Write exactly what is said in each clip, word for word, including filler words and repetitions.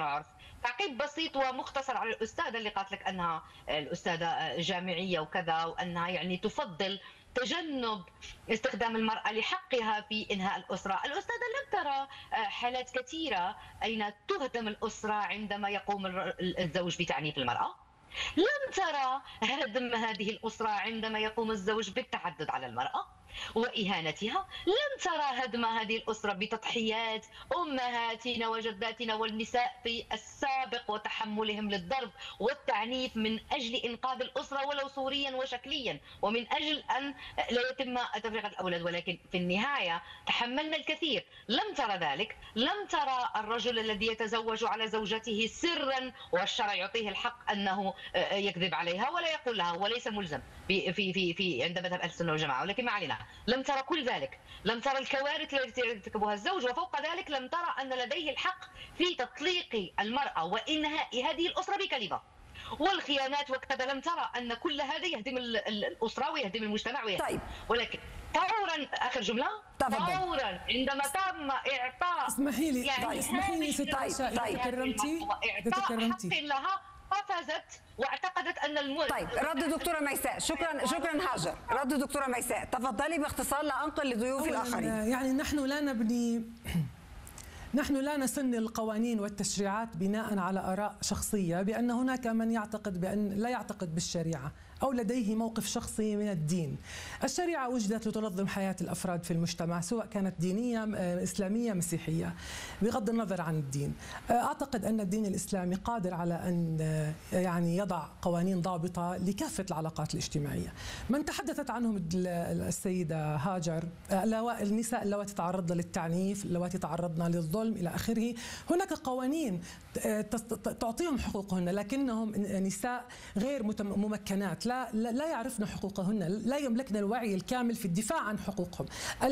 العرف. تعقيب بسيط ومختصر على الأستاذة اللي قالت لك أنها الأستاذة جامعية وكذا، وأنها يعني تفضل تجنب استخدام المرأة لحقها في إنهاء الأسرة. الأستاذة لم ترى حالات كثيرة أين تهدم الأسرة عندما يقوم الزوج بتعنيف المرأة. لم ترى هدم هذه الأسرة عندما يقوم الزوج بالتعدد على المرأة وإهانتها. لم ترى هدم هذه الأسرة بتضحيات أمهاتنا وجداتنا والنساء في السابق وتحملهم للضرب والتعنيف من أجل إنقاذ الأسرة ولو صوريا وشكليا، ومن أجل أن لا يتم تفريغ الأولاد. ولكن في النهاية تحملنا الكثير. لم ترى ذلك. لم ترى الرجل الذي يتزوج على زوجته سرا والشرع يعطيه الحق أنه يكذب عليها ولا يقول لها، وليس ملزم في في في في عند مذهب أهل السنة والجماعة. ولكن ما علينا. لم ترى كل ذلك. لم ترى الكوارث التي يرتكبها الزوج، وفوق ذلك لم ترى أن لديه الحق في تطليق المرأة وإنهاء هذه الأسرة بكلمة. والخيانات وكذا لم ترى أن كل هذا يهدم الأسرة ويهدم المجتمع ويهدم. طيب. ولكن فورا آخر جملة فورا عندما تم إعطاء اسمحي لي يعني اسمحي لي ست عائشة، طيب. تكرمتي إعطاء حق لها قفزت واعتقدت ان الم... طيب رد دكتوره ميساء. شكرا شكرا هاجر. رد دكتوره ميساء، تفضلي باختصار لانقل لضيوفي الاخرين. يعني نحن لا نبني نحن لا نسن القوانين والتشريعات بناء على آراء شخصية، بأن هناك من يعتقد بأن لا يعتقد بالشريعة أو لديه موقف شخصي من الدين. الشريعة وجدت لتنظم حياة الأفراد في المجتمع، سواء كانت دينية إسلامية مسيحية، بغض النظر عن الدين. أعتقد أن الدين الإسلامي قادر على أن يعني يضع قوانين ضابطة لكافة العلاقات الاجتماعية. من تحدثت عنهم السيدة هاجر، النساء اللواتي تعرضن للتعنيف، اللواتي تعرضن للظلم إلى آخره، هناك قوانين تعطيهم حقوقهن، لكنهم نساء غير ممكنات، لا لا يعرفن حقوقهن، لا يملكن الوعي الكامل في الدفاع عن حقوقهم.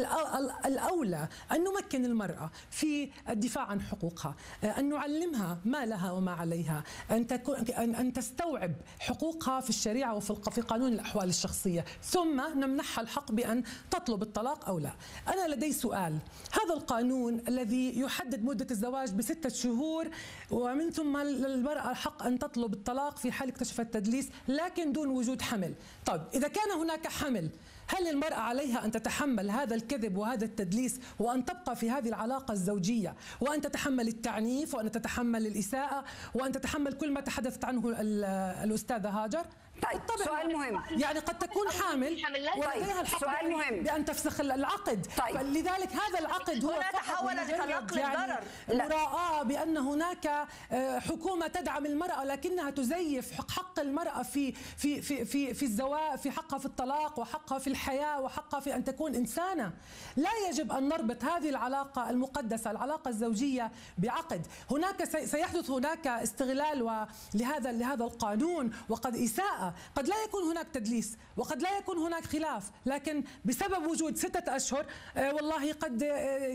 الأولى أن نمكن المرأة في الدفاع عن حقوقها، أن نعلمها ما لها وما عليها، أن تكون أن تستوعب حقوقها في الشريعة وفي قانون الأحوال الشخصية، ثم نمنحها الحق بأن تطلب الطلاق أو لا. أنا لدي سؤال. هذا القانون الذي يحدد مدة الزواج بستة شهور، ومن ثم للمرأة الحق أن تطلب الطلاق في حال اكتشفت التدليس لكن دون وجود حمل. طيب إذا كان هناك حمل، هل المرأة عليها أن تتحمل هذا الكذب وهذا التدليس وأن تبقى في هذه العلاقة الزوجية، وأن تتحمل التعنيف، وأن تتحمل الإساءة، وأن تتحمل كل ما تحدثت عنه الأستاذة هاجر؟ طيب سؤال مهم. يعني قد تكون حامل ولديها الحق سؤال مهم بأن تفسخ العقد. طيب. لذلك هذا العقد هو تحول لطلاق يعني مراءة بأن هناك حكومة تدعم المرأة لكنها تزيف حق المرأة في في في في في الزواج، في حقها في الطلاق، وحقها في الحياة، وحقها في أن تكون إنسانة. لا يجب أن نربط هذه العلاقة المقدسة، العلاقة الزوجية، بعقد. هناك سيحدث هناك استغلال لهذا لهذا القانون، وقد إساءة، قد لا يكون هناك تدليس، وقد لا يكون هناك خلاف، لكن بسبب وجود ستة أشهر والله قد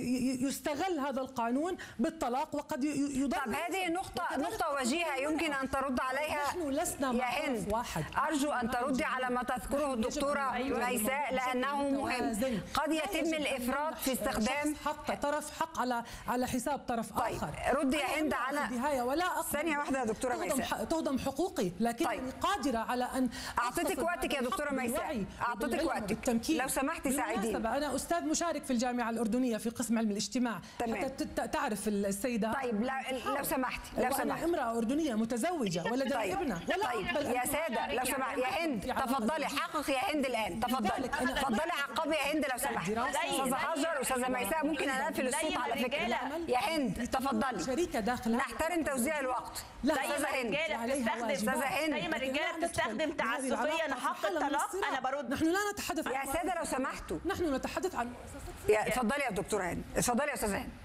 يستغل هذا القانون بالطلاق، وقد يضر. طب هذه نقطة نقطة وجيهة يمكن أن ترد عليها. نحن لسنا يا هند واحد. أرجو أن تردي على ما تذكره الدكتورة ميساء لأنه مهم. قد يتم الإفراط في استخدام حق طرف حق على على حساب طرف طيب. آخر. ردي يا هند على النهاية، ولا ثانية واحدة يا دكتورة ميساء. تهضم حقوقي، لكنني طيب. قادرة على أن أعطيتك وقتك يا دكتورة ميساء، أعطيتك وقتك لو سمحتي ساعديني. أنا أستاذ مشارك في الجامعة الأردنية في قسم علم الاجتماع. تمام. حتى تعرف السيدة. طيب لو سمحتي لو سمحتي أنا امرأة أردنية متزوجة ولدي طيب. ابنة. طيب يا سادة لو سمحتي يا هند تفضلي حقق يا هند الآن. تفضلي تفضلي عقبي يا هند لو سمحتي. أستاذة هاجر أستاذة ميساء ممكن أنا أقفل الصوت على فكرة. يا هند تفضلي. شريكة داخل. نحترم توزيع الوقت. زي ما الرجالة بتستخدم زي ما الرجالة بتستخدم تعسفيا حق الطلاق، أنا برد. نحن لا نتحدث يا سادة لو سمحتوا. نحن نتحدث عن اتفضلي يا دكتورة هند، اتفضلي يا أستاذة هند.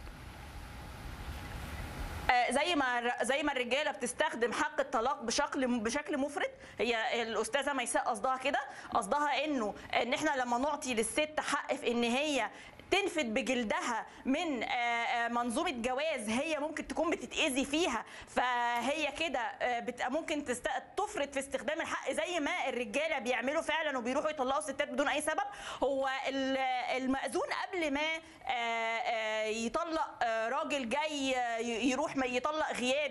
زي ما زي ما الرجاله بتستخدم حق الطلاق بشكل بشكل مفرط، هي الاستاذه ميساء قصدها كده، قصدها انه ان احنا لما نعطي للست حق في ان هي تنفد بجلدها من منظومه جواز هي ممكن تكون بتتاذي فيها، فهي كده ممكن تفرط في استخدام الحق زي ما الرجاله بيعملوا فعلا وبيروحوا يطلقوا الستات بدون اي سبب. هو المأذون قبل ما يطلق راجل جاي يروح ما يطلق غياب